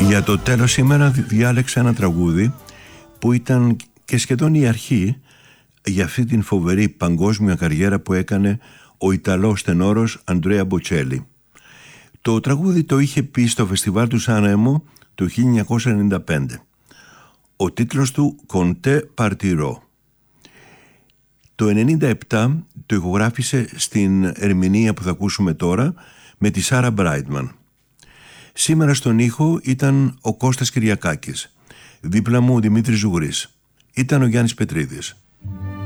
Για το τέλος σήμερα διάλεξα ένα τραγούδι που ήταν και σχεδόν η αρχή για αυτή την φοβερή παγκόσμια καριέρα που έκανε ο Ιταλός τενόρος Αντρέα Μποτσέλη. Το τραγούδι το είχε πει στο φεστιβάλ του Σάνρεμο το 1995. Ο τίτλος του «Con te partirò». Το 1997 το ηχογράφησε στην ερμηνεία που θα ακούσουμε τώρα με τη Σάρα Μπράιτμαν. Σήμερα στον ήχο ήταν ο Κώστας Κυριακάκης. Δίπλα μου ο Δημήτρης Ζουγρής. Ήταν ο Γιάννης Πετρίδης.